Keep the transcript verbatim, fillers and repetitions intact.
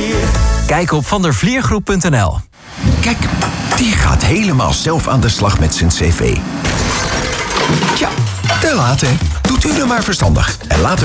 Vlier. Kijk op vandervliergroep punt n l. Kijk, die gaat helemaal zelf aan de slag met zijn cv. Tja, te laat hè. Doet u er maar verstandig. En laat hem